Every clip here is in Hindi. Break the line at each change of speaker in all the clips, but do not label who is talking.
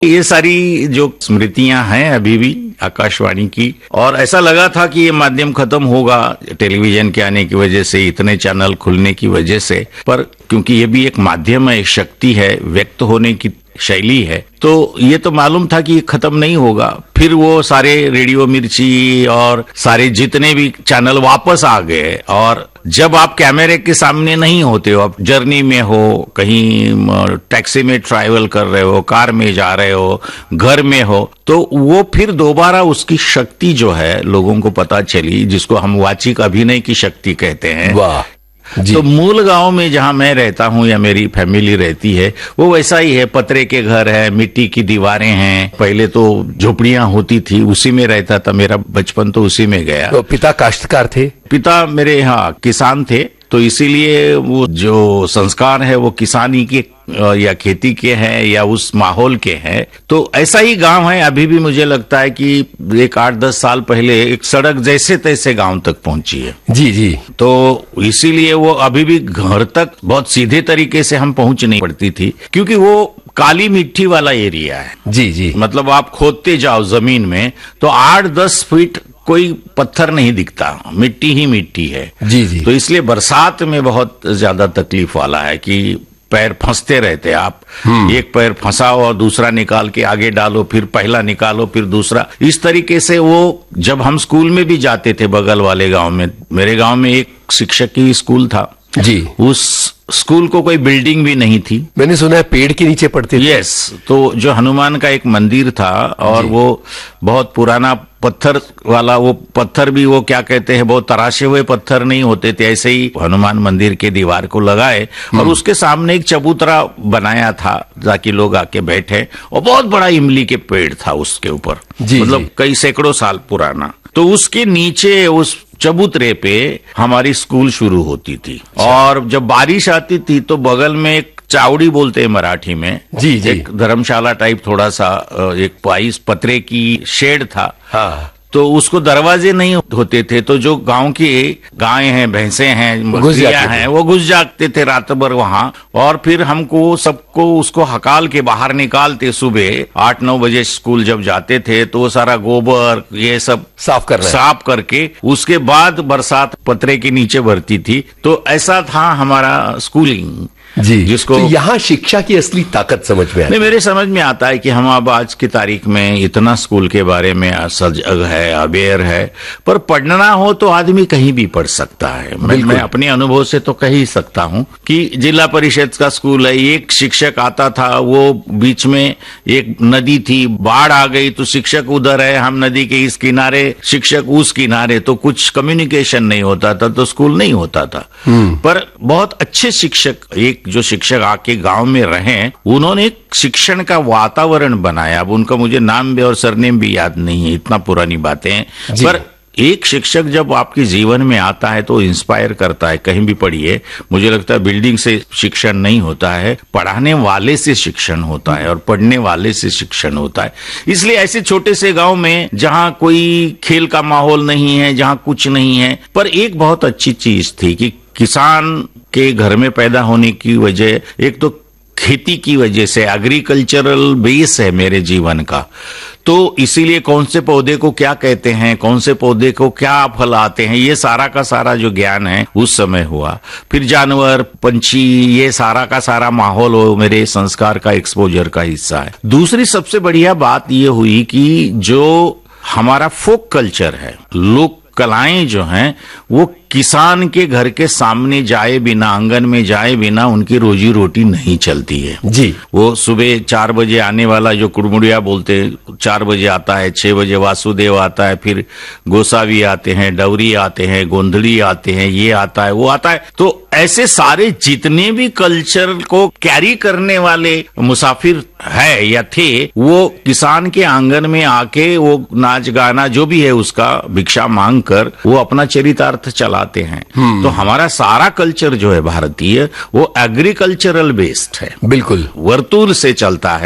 ये सारी जो स्मृतियां हैं अभी भी आकाशवाणी की, और ऐसा लगा था कि ये माध्यम खत्म होगा टेलीविजन के आने की वजह से, इतने चैनल खुलने की वजह से, पर क्योंकि ये भी एक माध्यम है, एक शक्ति है, व्यक्त होने की शैली है, तो ये तो मालूम था कि ये खत्म नहीं होगा। फिर वो सारे रेडियो मिर्ची और सारे जितने भी चैनल वापस आ गए, और जब आप कैमरे के सामने नहीं होते हो, आप जर्नी में हो, कहीं टैक्सी में ट्रैवल कर रहे हो, कार में जा रहे हो, घर में हो, तो वो फिर दोबारा उसकी शक्ति जो है लोगों को पता चली, जिसको हम वाचिक अभिनय की शक्ति कहते हैं।
वाह जी।
तो मूल गांव में जहां मैं रहता हूं या मेरी फैमिली रहती है, वो वैसा ही है, पतरे के घर है, मिट्टी की दीवारें हैं, पहले तो झोपड़ियां होती थी, उसी में रहता था, मेरा बचपन तो उसी में गया।
तो पिता काश्तकार थे?
पिता मेरे यहाँ किसान थे, तो इसीलिए वो जो संस्कार है वो किसानी के या खेती के हैं या उस माहौल के हैं। तो ऐसा ही गांव है, अभी भी मुझे लगता है कि एक 8-10 साल पहले एक सड़क जैसे तैसे गांव तक पहुंची है।
जी जी।
तो इसीलिए वो अभी भी घर तक बहुत सीधे तरीके से हम पहुंच नहीं पड़ती थी, क्योंकि वो काली मिट्टी वाला एरिया है।
जी जी।
मतलब आप खोदते जाओ जमीन में तो 8-10 फीट कोई पत्थर नहीं दिखता, मिट्टी ही मिट्टी है।
जी जी।
तो इसलिए बरसात में बहुत ज्यादा तकलीफ वाला है कि पैर फंसते रहते, आप एक पैर फंसाओ और दूसरा निकाल के आगे डालो, फिर पहला निकालो, फिर दूसरा, इस तरीके से। वो जब हम स्कूल में भी जाते थे बगल वाले गांव में, मेरे गांव में एक शिक्षक की स्कूल था
जी,
उस स्कूल को कोई बिल्डिंग भी नहीं थी।
मैंने सुना है पेड़ के नीचे पढ़ते थे।
यस, तो जो हनुमान का एक मंदिर था, और वो बहुत पुराना पत्थर वाला, वो पत्थर भी वो क्या कहते हैं, बहुत तराशे हुए पत्थर नहीं होते थे, ऐसे ही हनुमान मंदिर के दीवार को लगाए और उसके सामने एक चबूतरा बनाया था ताकि लोग आके बैठे, और बहुत बड़ा इमली के पेड़ था उसके ऊपर, मतलब कई सैकड़ों साल पुराना। तो उसके नीचे उस चबूतरे पे हमारी स्कूल शुरू होती थी, और जब बारिश आती थी तो बगल में एक चावड़ी बोलते हैं मराठी में,
जी जी,
एक धर्मशाला टाइप थोड़ा सा एक पाइस पतरे की शेड था।
हाँ।
तो उसको दरवाजे नहीं होते थे, तो जो गांव की गायें हैं, भैंसे हैं, बकरियां हैं, वो घुस जाते थे रात भर वहां, और फिर हमको सबको उसको हकाल के बाहर निकालते। सुबह 8-9 बजे स्कूल जब जाते थे तो वो सारा गोबर ये सब साफ करके उसके बाद बरसात पतरे के नीचे भरती थी। तो ऐसा था हमारा स्कूलिंग
जी,
जिसको
तो यहाँ शिक्षा की असली ताकत समझ में आती है।
मेरे समझ में आता है कि हम अब आज की तारीख में इतना स्कूल के बारे में सजग है, अवेयर है, पर पढ़ना हो तो आदमी कहीं भी पढ़ सकता है। मैं अपने अनुभव से तो कह ही सकता हूँ कि जिला परिषद का स्कूल है, एक शिक्षक आता था, वो बीच में एक नदी थी, बाढ़ आ गई तो शिक्षक उधर है, हम नदी के इस किनारे, शिक्षक उस किनारे, तो कुछ कम्युनिकेशन नहीं होता था, तो स्कूल नहीं होता था। पर बहुत अच्छे शिक्षक, एक जो शिक्षक आके गांव में रहे, उन्होंने एक शिक्षण का वातावरण बनाया। अब उनका मुझे नाम भी और सरनेम भी याद नहीं है, इतना पुरानी बातें हैं, पर एक शिक्षक जब आपके जीवन में आता है तो इंस्पायर करता है। कहीं भी पढ़िए, मुझे लगता है बिल्डिंग से शिक्षण नहीं होता है, पढ़ाने वाले से शिक्षण होता है और पढ़ने वाले से शिक्षण होता है। इसलिए ऐसे छोटे से गांव में जहां कोई खेल का माहौल नहीं है, जहां कुछ नहीं है, पर एक बहुत अच्छी चीज थी कि किसान के घर में पैदा होने की वजह, एक तो खेती की वजह से, एग्रीकल्चरल बेस है मेरे जीवन का, तो इसीलिए कौन से पौधे को क्या कहते हैं, कौन से पौधे को क्या फल आते हैं, ये सारा का सारा जो ज्ञान है उस समय हुआ। फिर जानवर, पंछी, ये सारा का सारा माहौल वो मेरे संस्कार का, एक्सपोजर का हिस्सा है। दूसरी सबसे बढ़िया बात ये हुई कि जो हमारा फोक कल्चर है, लोक कलाएं जो हैं, वो किसान के घर के सामने जाए बिना, आंगन में जाए बिना उनकी रोजी रोटी नहीं चलती है
जी।
वो सुबह 4 बजे आने वाला जो कुड़मुड़िया बोलते हैं, 4 बजे आता है, 6 बजे वासुदेव आता है, फिर गोसावी आते हैं, डवरी आते हैं, गोंधली आते हैं, ये आता है, वो आता है। तो ऐसे सारे जितने भी कल्चर को कैरी करने वाले मुसाफिर है या थे, वो किसान के आंगन में आके वो नाच गाना जो भी है उसका भिक्षा मांग कर वो अपना चरितार्थ चलाते हैं। तो हमारा सारा कल्चर जो है भारतीय, वो एग्रीकल्चरल बेस्ड है,
बिल्कुल
वर्तूल से चलता है।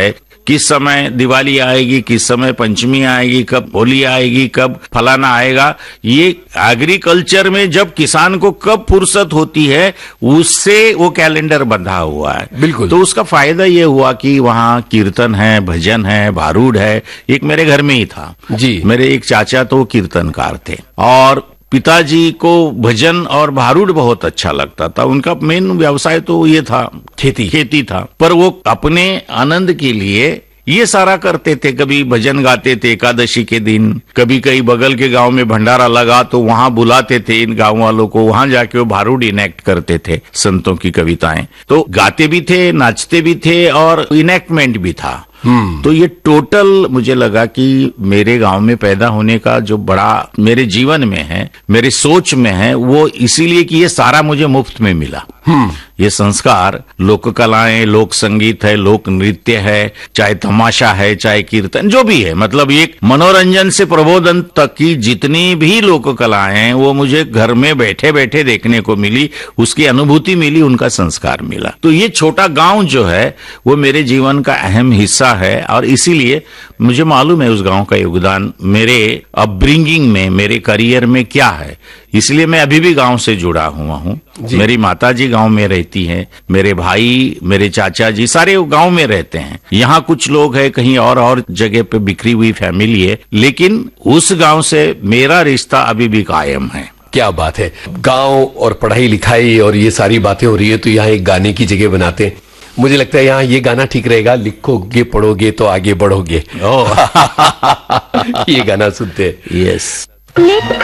किस समय दिवाली आएगी, किस समय पंचमी आएगी, कब होली आएगी, कब फलाना आएगा। ये एग्रीकल्चर में जब किसान को कब फुर्सत होती है उससे वो कैलेंडर बंधा हुआ है।
बिल्कुल।
तो उसका फायदा ये हुआ कि वहाँ कीर्तन है, भजन है, भारूड है। एक मेरे घर में ही था
जी।
मेरे एक चाचा तो कीर्तनकार थे और पिताजी को भजन और भारूड बहुत अच्छा लगता था। उनका मेन व्यवसाय तो ये था, खेती था। पर वो अपने आनंद के लिए ये सारा करते थे। कभी भजन गाते थे एकादशी के दिन, कभी कहीं बगल के गांव में भंडारा लगा तो वहां बुलाते थे इन गांव वालों को, वहां जाके वो भारूड इनेक्ट करते थे, संतों की कविताएं। तो गाते भी थे, नाचते भी थे और इनेक्टमेंट भी था। तो ये टोटल मुझे लगा कि मेरे गांव में पैदा होने का जो बड़ा मेरे जीवन में है, मेरे सोच में है, वो इसीलिए कि ये सारा मुझे मुफ्त में मिला। ये संस्कार, लोक कलाएं, लोक संगीत है, लोक नृत्य है, चाहे तमाशा है, चाहे कीर्तन, जो भी है, मतलब एक मनोरंजन से प्रबोधन तक की जितनी भी लोक कलाएं हैं वो मुझे घर में बैठे बैठे देखने को मिली, उसकी अनुभूति मिली, उनका संस्कार मिला। तो ये छोटा गांव जो है वो मेरे जीवन का अहम हिस्सा है और इसीलिए मुझे मालूम है उस गांव का योगदान मेरे अपब्रिंगिंग में, मेरे करियर में क्या है। इसलिए मैं अभी भी गांव से जुड़ा हुआ हूँ। मेरी माताजी गांव में रहती हैं, मेरे भाई, मेरे चाचा जी सारे गांव में रहते हैं। यहाँ कुछ लोग हैं कहीं और जगह पे बिखरी हुई फैमिली है, लेकिन उस गांव से मेरा रिश्ता अभी भी कायम है।
क्या बात है। गांव और पढ़ाई लिखाई और ये सारी बातें हो रही है तो यहाँ एक गाने की जगह बनाते हैं। मुझे लगता है यहाँ ये गाना ठीक रहेगा, लिखोगे पढ़ोगे तो आगे बढ़ोगे। ये गाना सुनते हैं।
यस।